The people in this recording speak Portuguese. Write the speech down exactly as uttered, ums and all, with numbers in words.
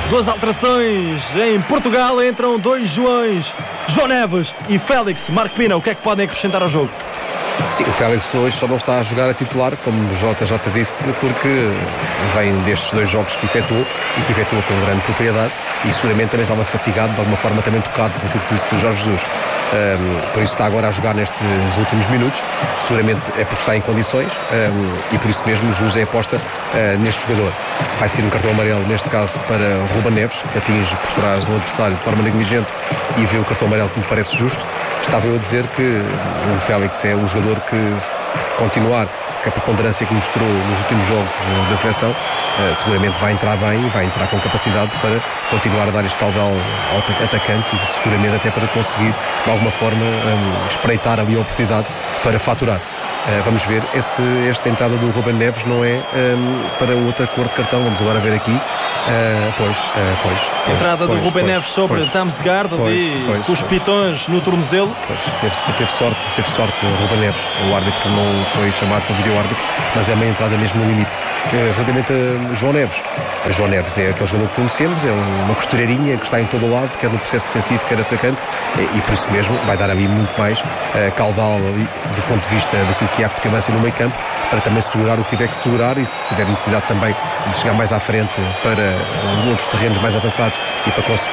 Duas alterações em Portugal, entram dois Joões, João Neves e Félix. Marco Pina, o que é que podem acrescentar ao jogo? Sim, o Félix hoje só não está a jogar a titular, como o J J disse, porque vem destes dois jogos que efetuou e que efetuou com grande propriedade e seguramente também estava fatigado, de alguma forma também tocado por aquilo que disse o Jorge Jesus. Um, por isso está agora a jogar nestes últimos minutos, seguramente é porque está em condições, um, e por isso mesmo o José aposta uh, neste jogador. Vai ser um cartão amarelo, neste caso para Ruben Neves, que atinge por trás um adversário de forma negligente e vê o cartão amarelo que me parece justo. Estava eu a dizer que o Félix é o jogador que, se continuar com a preponderância que mostrou nos últimos jogos da seleção, uh, seguramente vai entrar bem e vai entrar com capacidade para continuar a dar este caudal ao atacante e seguramente até para conseguir de alguma forma um, espreitar ali a oportunidade para faturar. Uh, vamos ver, Esse, esta entrada do Ruben Neves não é um, para outra cor de cartão. Vamos agora ver aqui. Uh, pois, uh, pois, pois. Entrada pois, do Ruben pois, Neves sobre Damsgaard, ali pois, com os pois. pitões no tornozelo. Pois, teve, teve sorte, teve sorte o Ruben Neves. O árbitro não foi chamado para o vídeo-árbitro, mas é uma entrada mesmo no limite. Uh, relativamente a João Neves, a João Neves é aquele jogador que conhecemos, é uma costureirinha que está em todo o lado, quer no processo defensivo, quer atacante, e, e por isso mesmo vai dar a mim muito mais uh, caudal ali, do ponto de vista daquilo que há confiança no meio campo, para também segurar o que tiver que segurar e se tiver necessidade também de chegar mais à frente para outros terrenos mais avançados e para conseguir